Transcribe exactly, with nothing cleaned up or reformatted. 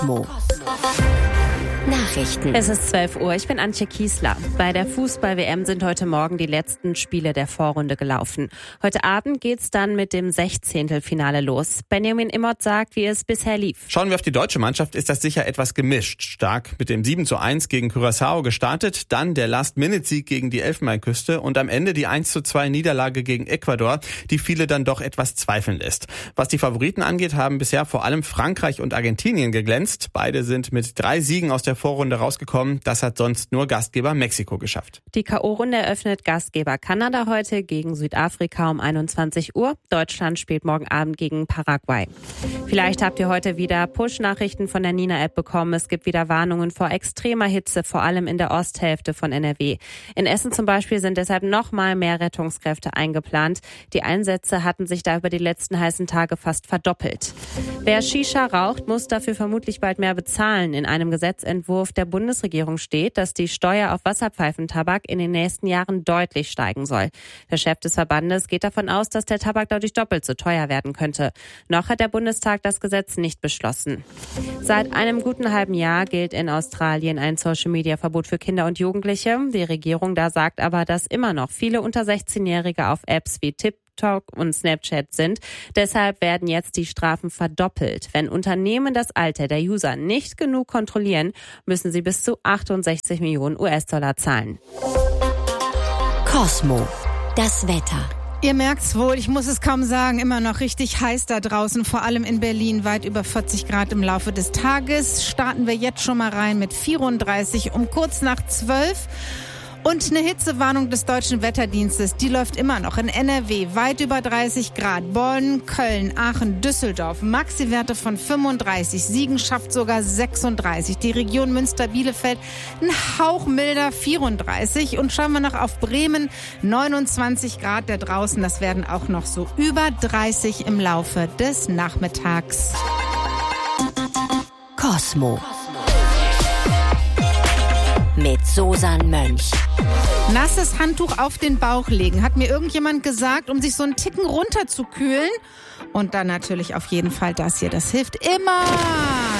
Cosmo. Nachrichten. Es ist zwölf Uhr, ich bin Antje Kiesler. Bei der Fußball-W M sind heute Morgen die letzten Spiele der Vorrunde gelaufen. Heute Abend geht's dann mit dem Sechzehntelfinale los. Benjamin Immert sagt, wie es bisher lief. Schauen wir auf die deutsche Mannschaft, ist das sicher etwas gemischt. Stark mit dem sieben zu eins gegen Curaçao gestartet, dann der Last-Minute-Sieg gegen die Elfenbeinküste und am Ende die eins zu zwei Niederlage gegen Ecuador, die viele dann doch etwas zweifeln lässt. Was die Favoriten angeht, haben bisher vor allem Frankreich und Argentinien geglänzt. Beide sind mit drei Siegen aus der Vorrunde rausgekommen. Das hat sonst nur Gastgeber Mexiko geschafft. Die K O-Runde eröffnet Gastgeber Kanada heute gegen Südafrika um einundzwanzig Uhr. Deutschland spielt morgen Abend gegen Paraguay. Vielleicht habt ihr heute wieder Push-Nachrichten von der Nina-App bekommen. Es gibt wieder Warnungen vor extremer Hitze, vor allem in der Osthälfte von N R W. In Essen zum Beispiel sind deshalb noch mal mehr Rettungskräfte eingeplant. Die Einsätze hatten sich da über die letzten heißen Tage fast verdoppelt. Wer Shisha raucht, muss dafür vermutlich bald mehr bezahlen. In einem Gesetzentwurf der Bundesregierung steht, dass die Steuer auf Wasserpfeifentabak in den nächsten Jahren deutlich steigen soll. Der Chef des Verbandes geht davon aus, dass der Tabak dadurch doppelt so teuer werden könnte. Noch hat der Bundestag das Gesetz nicht beschlossen. Seit einem guten halben Jahr gilt in Australien ein Social-Media-Verbot für Kinder und Jugendliche. Die Regierung da sagt aber, dass immer noch viele unter sechzehnjährige auf Apps wie TikTok und Snapchat sind. Deshalb werden jetzt die Strafen verdoppelt. Wenn Unternehmen das Alter der User nicht genug kontrollieren, müssen sie bis zu achtundsechzig Millionen U S-Dollar zahlen. Cosmo. Das Wetter. Ihr merkt's wohl, ich muss es kaum sagen, immer noch richtig heiß da draußen, vor allem in Berlin, weit über vierzig Grad im Laufe des Tages. Starten wir jetzt schon mal rein mit vierunddreißig um kurz nach zwölf. Und eine Hitzewarnung des Deutschen Wetterdienstes, die läuft immer noch in N R W, weit über dreißig Grad. Bonn, Köln, Aachen, Düsseldorf, Maxi-Werte von fünfunddreißig, Siegen schafft sogar sechsunddreißig. Die Region Münster-Bielefeld, ein Hauch milder, vierunddreißig. Und schauen wir noch auf Bremen, neunundzwanzig Grad da draußen. Das werden auch noch so über dreißig im Laufe des Nachmittags. Cosmo. Mit Susan Mönch. Nasses Handtuch auf den Bauch legen, hat mir irgendjemand gesagt, um sich so einen Ticken runterzukühlen. Und dann natürlich auf jeden Fall das hier, das hilft immer.